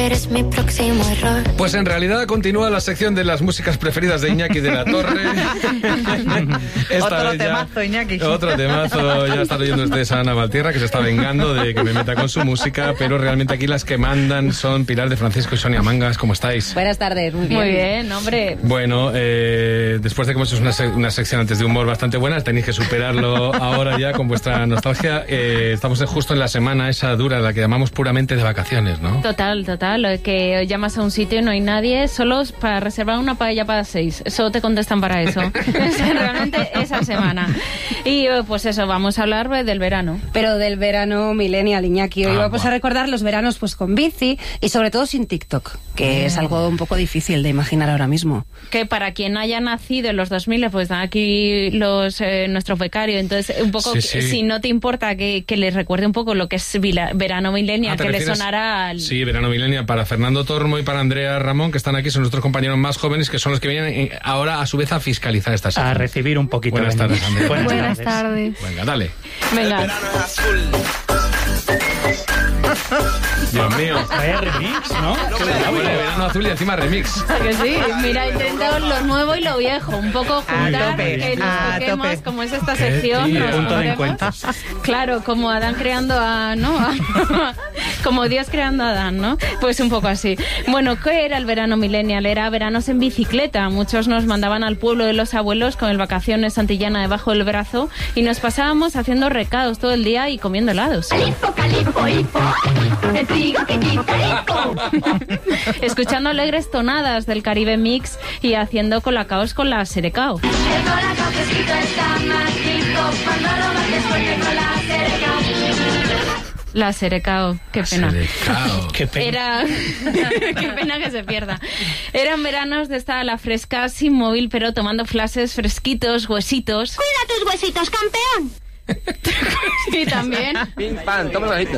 eres mi próximo error. Pues en realidad continúa la sección de las músicas preferidas de Iñaki de la Torre. Otro temazo, Iñaki. Otro temazo. Ya está oyendo ustedes a Ana Valtierra, que se está vengando de que me meta con su música, pero realmente aquí las que mandan son Pilar de Francisco y Sonia Mangas. ¿Cómo estáis? Buenas tardes, muy bien. Muy bien, hombre. Bueno, después de que hemos hecho una sección antes de humor bastante buena, tenéis que superarlo ahora ya con vuestra nostalgia. Estamos justo en la semana esa dura, la que llamamos puramente de vacaciones, ¿no? Total. Que llamas a un sitio y no hay nadie, solo para reservar una paella para 6. Eso te contestan para eso. Realmente esa semana. Y pues eso, vamos a hablar del verano. Pero del verano millennial, Iñaki. Hoy vamos a recordar los veranos pues con bici y sobre todo sin TikTok, que es algo un poco difícil de imaginar ahora mismo. Que para quien haya nacido en los 2000, pues están aquí nuestro becario. Entonces, un poco, Sí. si no te importa que les recuerde un poco lo que es verano millennial, que le sonará al... Sí, verano millennial para Fernando Tormo y para Andrea Ramón, que están aquí, son nuestros compañeros más jóvenes, que son los que vienen ahora a su vez a fiscalizar esta sección. A recibir un poquito. Buenas tardes, Andrea. Buenas tardes. Venga, dale. Venga. Dios mío. Vaya remix, ¿no? Verano azul y encima remix. Que sí, mira, he intentado lo nuevo y lo viejo, un poco juntar, que nos toquemos, como es esta sección, nos punto de toquemos. encuentro. Claro, como Adán creando a... ¿no? Como Dios creando a Adán, ¿no? Pues un poco así. Bueno, ¿qué era el verano millennial? Era veranos en bicicleta. Muchos nos mandaban al pueblo de los abuelos con el Vacaciones Santillana debajo del brazo y nos pasábamos haciendo recados todo el día y comiendo helados. Escuchando alegres tonadas del Caribe Mix y haciendo colacaos con la Serecao. La Serecao, qué pena. Serecao. Qué pena. Qué pena que se pierda. Eran veranos de estar a la fresca, sin móvil, pero tomando flashes fresquitos, huesitos. Cuida tus huesitos, campeón. Y también Pim, pam, toma el ojito.